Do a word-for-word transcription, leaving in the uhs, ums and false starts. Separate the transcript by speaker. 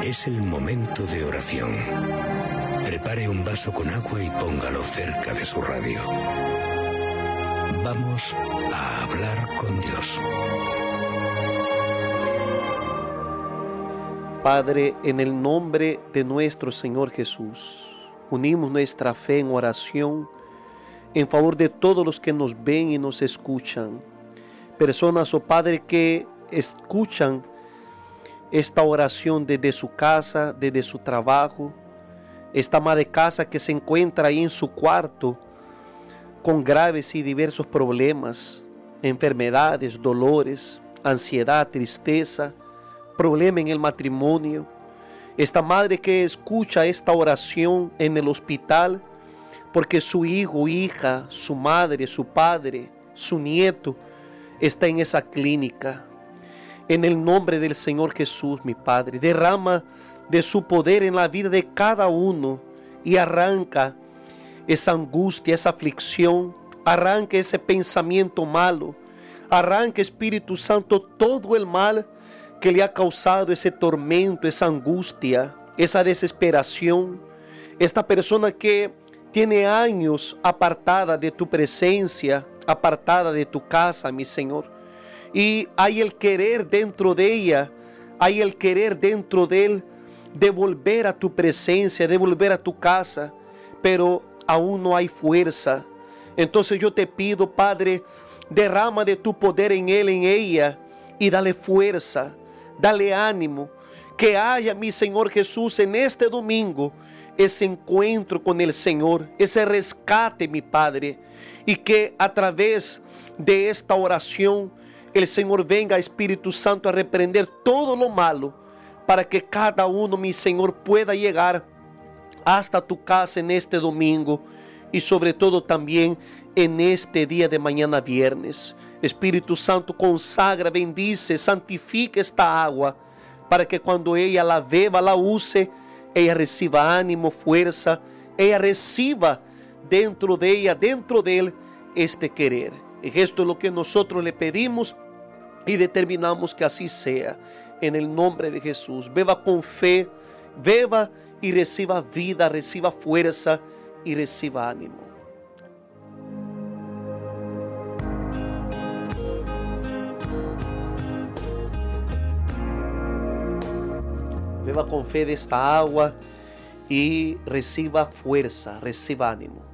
Speaker 1: Es el momento de oración. Prepare un vaso con agua y póngalo cerca de su radio. Vamos a hablar con Dios.
Speaker 2: Padre, en el nombre de nuestro Señor Jesús, unimos nuestra fe en oración en favor de todos los que nos ven y nos escuchan. Personas, oh Padre, que escuchan esta oración desde su casa, desde su trabajo. Esta ama de casa que se encuentra ahí en su cuarto con graves y diversos problemas, enfermedades, dolores, ansiedad, tristeza, problema en el matrimonio. Esta madre que escucha esta oración en el hospital porque su hijo, hija, su madre, su padre, su nieto está en esa clínica. En el nombre del Señor Jesús, mi Padre, derrama de su poder en la vida de cada uno y arranca esa angustia, esa aflicción, arranca ese pensamiento malo, arranca, Espíritu Santo, todo el mal que le ha causado ese tormento, esa angustia, esa desesperación. Esta persona que tiene años apartada de tu presencia, apartada de tu casa, mi Señor. Y hay el querer dentro de ella, hay el querer dentro de él de volver a tu presencia, de volver a tu casa, pero aún no hay fuerza. Entonces yo te pido, Padre, derrama de tu poder en él, en ella, y dale fuerza, dale ánimo, que haya, mi Señor Jesús, en este domingo, ese encuentro con el Señor, ese rescate, mi Padre, y que a través de esta oración, el Señor venga, Espíritu Santo, a reprender todo lo malo, para que cada uno, mi Señor, pueda llegar hasta tu casa en este domingo y sobre todo también en este día de mañana viernes. Espíritu Santo, consagra, bendice, santifica esta agua, para que cuando ella la beba, la use, ella reciba ánimo, fuerza, ella reciba dentro de ella, dentro de él, este querer. Y esto es lo que nosotros le pedimos y determinamos que así sea. En el nombre de Jesús, beba con fe, beba y reciba vida, reciba fuerza y reciba ánimo. Beba con fe de esta agua y reciba fuerza, reciba ánimo.